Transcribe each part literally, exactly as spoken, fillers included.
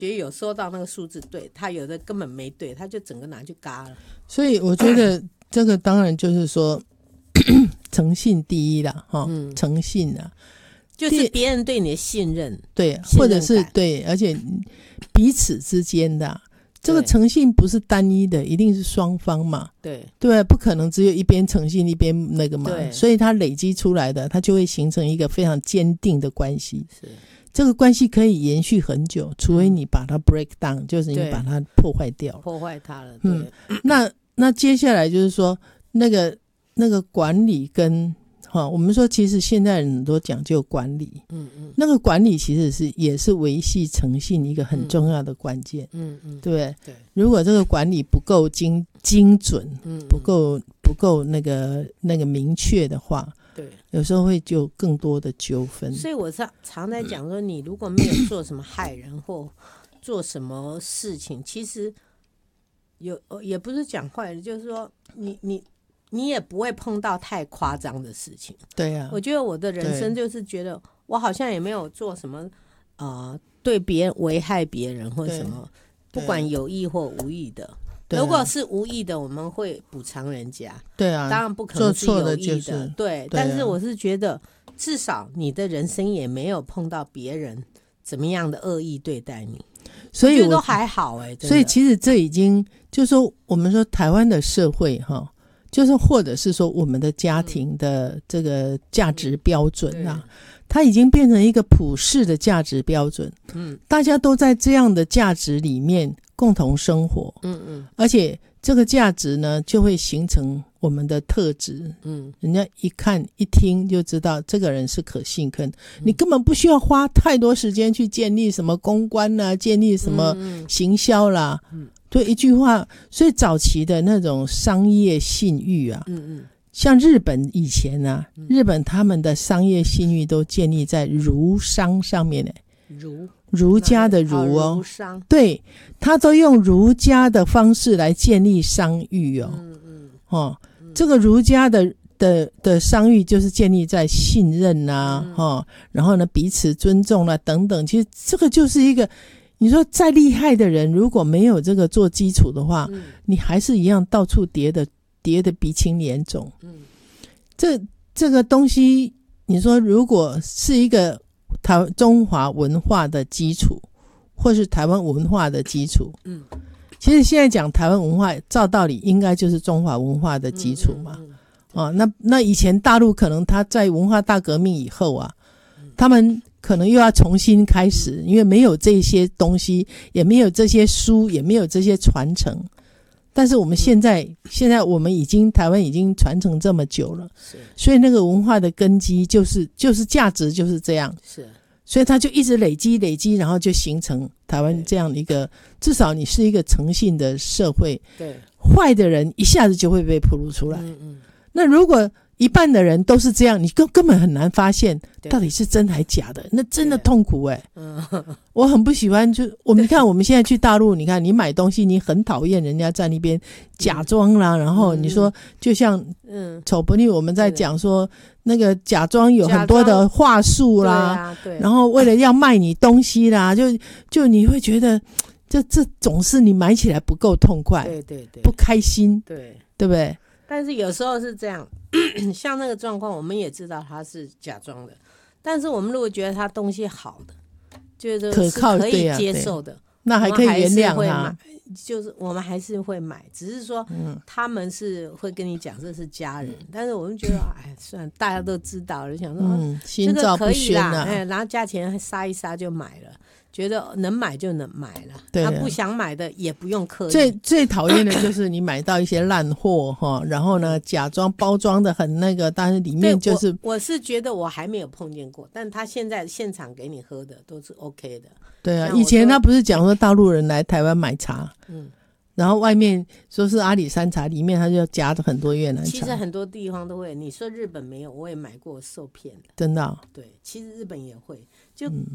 觉得有收到那个数字对，他有的根本没对，他就整个拿去嘎了。 所以我觉得这个当然就是说诚信第一啦，哈、嗯，诚信啊， 就是别人对你的信任， 对，或者是对，而且彼此之间的、啊、这个诚信不是单一的，一定是双方嘛， 对对，不可能只有一边诚信一边那个嘛，所以它累积出来的，它就会形成一个非常坚定的关系。是，这个关系可以延续很久，除非你把它 break down， 就是你把它破坏掉， 破坏它了。对，嗯、 那那接下来就是说，那个那个管理跟哈，我们说其实现在人都讲究管理，嗯嗯，那个管理其实是也是维系诚信一个很重要的关键，嗯嗯，对不对？对，如果这个管理不够精精准，嗯，不够不够那个那个明确的话，对，有时候会就更多的纠纷。 所以我常常在讲说，你如果没有做什么害人或做什么事情，其实有也不是讲坏的，就是说你你。你也不会碰到太夸张的事情。 对啊， 我觉得我的人生就是觉得我好像也没有做什么呃对别人危害别人或什么，不管有意或无意的。啊、如果是无意的，我们会补偿人家。 对啊， 当然不可能是有意的。 做错的就是、 对，对啊、但是我是觉得至少你的人生也没有碰到别人怎么样的恶意对待你， 所以我觉得都还好哎、欸。 所以其实这已经就是说，我们说台湾的社会哈。就是或者是说我们的家庭的这个价值标准啊，它已经变成一个普世的价值标准，嗯，大家都在这样的价值里面共同生活，嗯嗯，而且这个价值呢就会形成我们的特质，嗯，人家一看一听就知道这个人是可信可能，你根本不需要花太多时间去建立什么公关啦，建立什么行销啦，嗯。对，一句话，所以早期的那种商业信誉啊，嗯嗯，像日本以前啊，嗯、日本他们的商业信誉都建立在儒商上面呢， 儒儒家的儒哦， 儒商， 对，他都用儒家的方式来建立商誉哦，嗯嗯，哦，嗯、这个儒家的的的商誉就是建立在信任啊，嗯、哦，然后呢彼此尊重啊等等，其实这个就是一个。你说再厉害的人，如果没有这个做基础的话，嗯、你还是一样到处跌的跌的鼻青脸肿。嗯，这这个东西，你说如果是一个台中华文化的基础，或是台湾文化的基础，嗯，其实现在讲台湾文化，照道理应该就是中华文化的基础嘛。嗯嗯嗯、哦，那那以前大陆可能他在文化大革命以后啊，嗯、他们。可能又要重新开始，因为没有这些东西，也没有这些书，也没有这些传承。但是我们现在，嗯、现在我们已经台湾已经传承这么久了，所以那个文化的根基就是就是价值就是这样，是，所以它就一直累积累积，然后就形成台湾这样一个，至少你是一个诚信的社会，对，坏的人一下子就会被暴露出来。嗯嗯，那如果一半的人都是这样，你根根本很难发现到底是真还假的，那真的痛苦哎、欸。我很不喜欢，就我们看我们现在去大陆，你看你买东西，你很讨厌人家在那边假装啦，嗯、然后你说就像嗯丑不腻，我们在讲说那个假装有很多的话术啦，啊、然后为了要卖你东西啦，就就你会觉得这这总是你买起来不够痛快，对对对，不开心，对对不对？ 但是有时候是这样。像那个状况我们也知道他是假装的，但是我们如果觉得他东西好的，觉得是可以接受的， 啊、那还可以原谅他， 就是我们还是会买，只是说他们是会跟你讲这是家人，嗯、但是我们觉得哎，算了，大家都知道了，就想说、嗯、 心照不宣啊， 这个可以啦，哎，然后价钱杀一杀就买了。觉得能买就能买了，对、啊，他不想买的也不用刻意。 最最讨厌的就是你买到一些烂货哈，然后呢，假装包装的很那个，但是里面就是…… 我, 我是觉得我还没有碰见过，但他现在现场给你喝的都是 OK 的。 对啊，以前他不是讲说大陆人来台湾买茶，嗯，然后外面说是阿里山茶，里面他就夹着很多越南茶。 其实很多地方都会，你说日本没有，我也买过受骗的， 真的、哦。 对，其实日本也会，就。嗯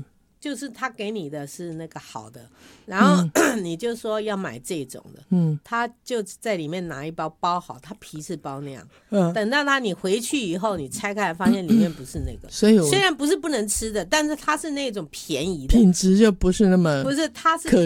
就是他给你的是那个好的，然后、嗯、你就说要买这种的，嗯，他就在里面拿一包包好，他皮是包那样，嗯，等到他你回去以后，你拆开来发现里面不是那个， 所以虽然不是不能吃的，但是它是那种便宜的， 品质就不是那么不是，它是